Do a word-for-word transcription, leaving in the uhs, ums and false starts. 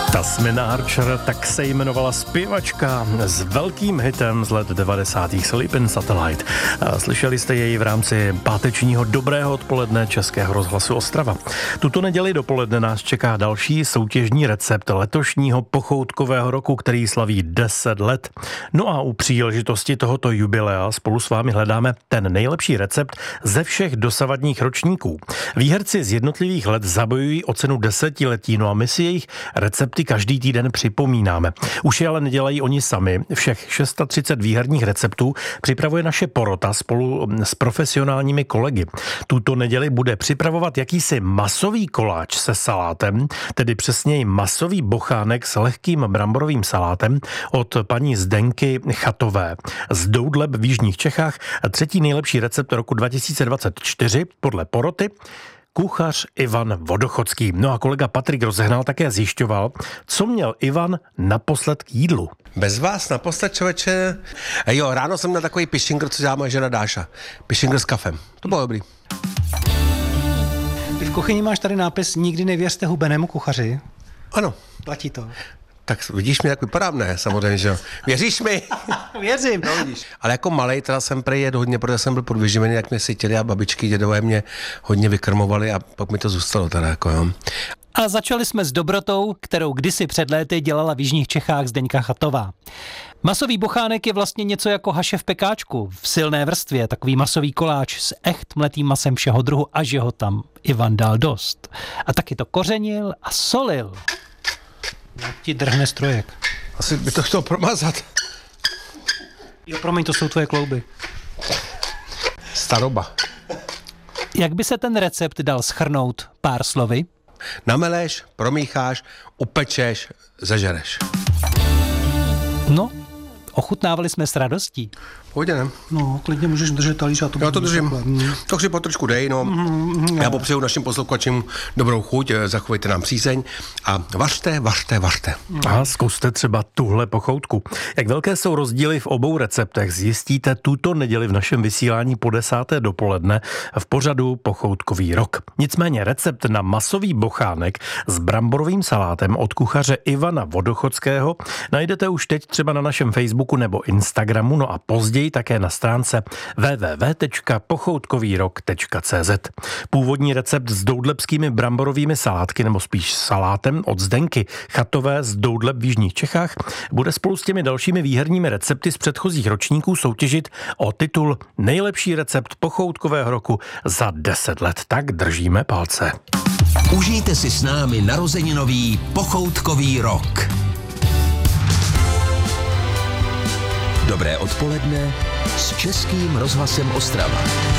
Tasmin Archer, tak se jmenovala zpěvačka s velkým hitem z let devadesátých Sleeping Satellite. Slyšeli jste jej v rámci pátečního dobrého odpoledne Českého rozhlasu Ostrava. Tuto neděli dopoledne nás čeká další soutěžní recept letošního pochoutkového roku, který slaví deset let. No a u příležitosti tohoto jubilea spolu s vámi hledáme ten nejlepší recept ze všech dosavadních ročníků. Výherci z jednotlivých let zabojují o cenu desetiletí, no a my si jejich recepty každý týden připomínáme. Už je ale nedělají oni sami. Všech třicet šest výherních receptů připravuje naše porota spolu s profesionálními kolegy. Tuto neděli bude připravovat jakýsi masový koláč se salátem, tedy přesněji masový bochánek s lehkým bramborovým salátem od paní Zdenky Chatové z Doudleb v jižních Čechách. Třetí nejlepší recept roku dva tisíce dvacet čtyři podle poroty kuchař Ivan Vodochodský. No a kolega Patrik Rozehnal také zjišťoval, co měl Ivan naposled k jídlu. Bez vás naposled, člověče? Jo, ráno jsem měl takový pišingr, co dělá moje žena Dáša. Pišingr s kafem. To bylo dobrý. Ty v kuchyni máš tady nápis Nikdy nevěřte hubenému kuchaři. Ano. Platí to. Tak vidíš mi, jak vypadám? Ne, samozřejmě, že jo. Věříš mi? Věřím. No, vidíš. Ale jako malej teda jsem prej jedl hodně, protože jsem byl podvyživený, jak mě sytili a babičky, dědové mě hodně vykrmovali a pak mi to zůstalo teda jako jo. A začali jsme s dobrotou, kterou kdysi před léty dělala v jižních Čechách Zdeňka Chatová. Masový bochánek je vlastně něco jako haše v pekáčku, v silné vrstvě, takový masový koláč s echt mletým masem všeho druhu, až ho tam Ivan dal dost. A taky to kořenil a solil. Jak ti drhne strojek. Asi by to chtěl promazat. Jo, promiň, to jsou tvoje klouby. Staroba. Jak by se ten recept dal shrnout pár slovy? Nameleš, promícháš, upečeš, zažereš. No, ochutnávali jsme s radostí. Pojďte, ne? No, klidně můžeš držet talíř a to... Já to držím. Tak si po trošku dej, no. Mm, Já popřeju našim posluchačům dobrou chuť, zachovejte nám přízeň a vařte, vařte, vařte. A zkuste třeba tuhle pochoutku. Jak velké jsou rozdíly v obou receptech, zjistíte tuto neděli v našem vysílání po desáté dopoledne v pořadu Pochoutkový rok. Nicméně recept na masový bochánek s bramborovým salátem od kuchaře Ivana Vodochodského najdete už teď třeba na našem Facebooku nebo Instagramu, no a později také na stránce w w w tečka pochoutkový rok tečka c z. Původní recept s doudlebskými bramborovými salátky, nebo spíš salátem od Zdenky Chatové z Doudleb v jižních Čechách, bude spolu s těmi dalšími výherními recepty z předchozích ročníků soutěžit o titul Nejlepší recept pochoutkového roku za deset let. Tak držíme palce. Užijte si s námi narozeninový pochoutkový rok. Dobré odpoledne s Českým rozhlasem Ostrava.